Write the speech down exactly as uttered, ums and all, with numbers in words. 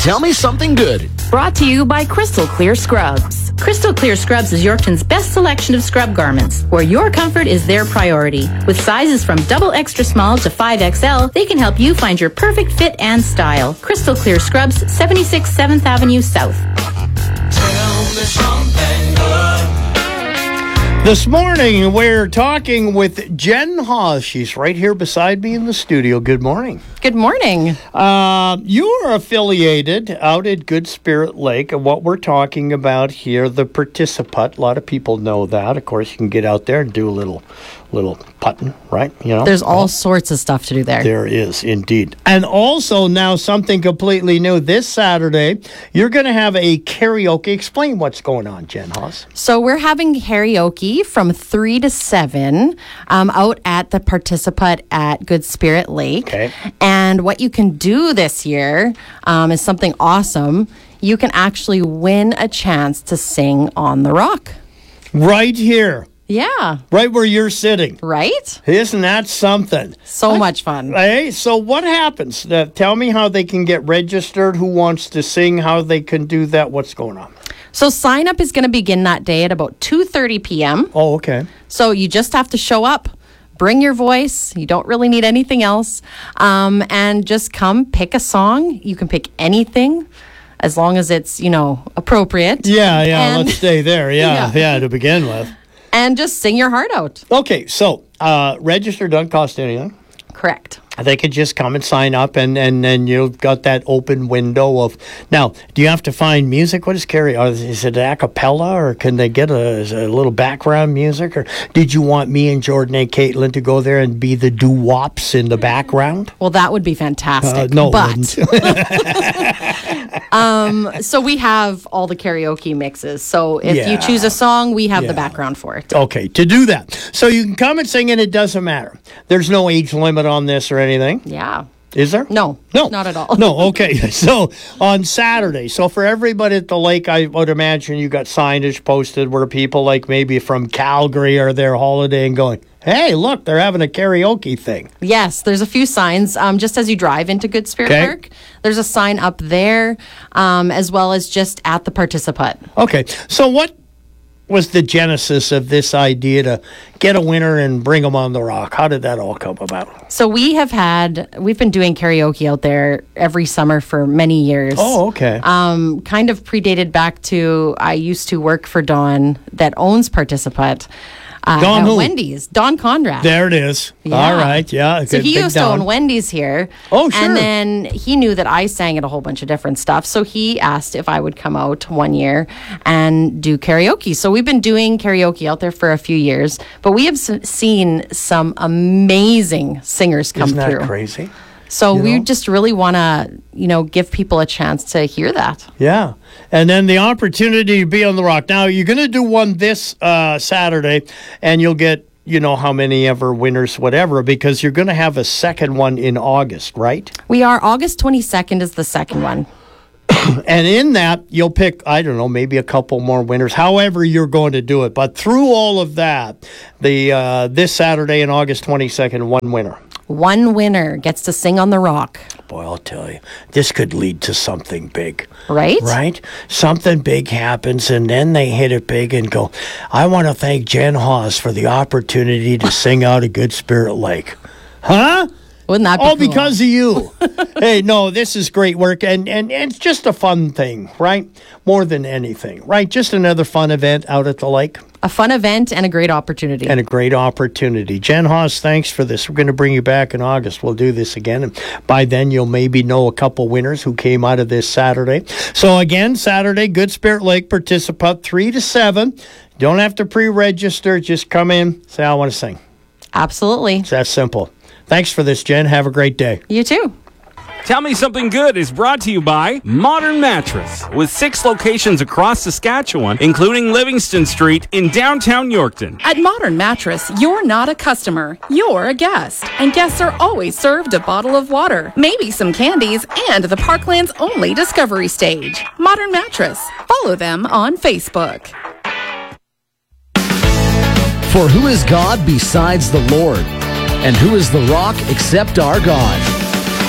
Tell Me Something Good. Brought to you by Crystal Clear Scrubs. Crystal Clear Scrubs is Yorkton's best selection of scrub garments, where your comfort is their priority. With sizes from double extra small to five X L, they can help you find your perfect fit and style. Crystal Clear Scrubs, seventy-six seventh Avenue South. Tell me something good. This morning, we're talking with Jen Hawes. She's right here beside me in the studio. Good morning. Good morning. Uh, you are affiliated out at Good Spirit Lake, and what we're talking about here, the Participut. A lot of people know that. Of course, you can get out there and do a little, little putting, right? You know, there's all well, sorts of stuff to do there. There is indeed, and also now something completely new. This Saturday, you're going to have a karaoke. Explain what's going on, Jen Hawes. So we're having karaoke from three to seven um, out at the Participut at Good Spirit Lake. Okay. And what you can do this year um, is something awesome. You can actually win a chance to sing on the rock. Right here. Yeah. Right where you're sitting. Right? Isn't that something? So what? much fun. Hey, so what happens? Uh, tell me how they can get registered, who wants to sing, how they can do that, what's going on? So sign up is going to begin that day at about two thirty p.m. Oh, okay. So you just have to show up. Bring your voice. You don't really need anything else. Um, and just come pick a song. You can pick anything as long as it's, you know, appropriate. Yeah, yeah, and, let's stay there. Yeah, yeah, yeah, to begin with. And just sing your heart out. Okay, so uh, register doesn't cost anything. Correct. They could just come and sign up, and, and then you've got that open window of... Now, do you have to find music? What is carry? Is it a cappella, or can they get a, a little background music? Or did you want me and Jordan and Caitlin to go there and be the doo-wops in the background? Well, that would be fantastic. Uh, no, but it wouldn't. um, so we have all the karaoke mixes. So if Yeah. you choose a song, we have Yeah. the background for it. Okay, to do that. So you can come and sing, and it doesn't matter. There's no age limit on this or anything. Yeah. Is there? No. No. Not at all. No, okay. So on Saturday, so for everybody at the lake, I would imagine you got signage posted where people like maybe from Calgary are there holidaying going, hey, look, they're having a karaoke thing. Yes, there's a few signs. Um, just as you drive into Good Spirit Okay. Park, there's a sign up there, um, as well as just at the Participut. Okay. So what was the genesis of this idea to get a winner and bring them on the rock? How did that all come about? So we have had, we've been doing karaoke out there every summer for many years. Oh, okay. Um, kind of predated back to, I used to work for Dawn that owns Participut. Uh, Dawn at who? Wendy's. Dawn Conrad. There it is. Yeah. All right. Yeah. So good, he big used to Dawn. own Wendy's here. Oh, sure. And then he knew that I sang at a whole bunch of different stuff. So he asked if I would come out one year and do karaoke. So we've been doing karaoke out there for a few years. But we have s- seen some amazing singers come Isn't that through. crazy? So You we know? just really want to, you know, give people a chance to hear that. Yeah. And then the opportunity to be on the rock. Now, you're going to do one this uh, Saturday, and you'll get, you know, how many ever winners, whatever, because you're going to have a second one in August, right? We are August twenty-second is the second one. And in that, you'll pick, I don't know, maybe a couple more winners, however you're going to do it. But through all of that, the uh, this Saturday and August twenty-second, one winner. One winner gets to sing on the rock. Boy, I'll tell you, this could lead to something big. Right? Right? Something big happens, and then they hit it big and go, I want to thank Jen Hawes for the opportunity to sing out at Good Spirit Lake. Huh? Wouldn't that be All cool? because of you. Hey, no, this is great work, and, and, and it's just a fun thing, right? More than anything, right? Just another fun event out at the lake. A fun event and a great opportunity. And a great opportunity. Jen Hawes, thanks for this. We're going to bring you back in August. We'll do this again. And by then, you'll maybe know a couple winners who came out of this Saturday. So again, Saturday, Good Spirit Lake, Participut, three to seven. Don't have to pre-register. Just come in, say, I want to sing. Absolutely. It's that simple. Thanks for this, Jen. Have a great day. You too. Tell Me Something Good is brought to you by Modern Mattress, with six locations across Saskatchewan, including Livingston Street in downtown Yorkton. At Modern Mattress, you're not a customer, you're a guest. And guests are always served a bottle of water, maybe some candies, and the Parkland's only discovery stage. Modern Mattress. Follow them on Facebook. For who is God besides the Lord? And who is the rock except our God?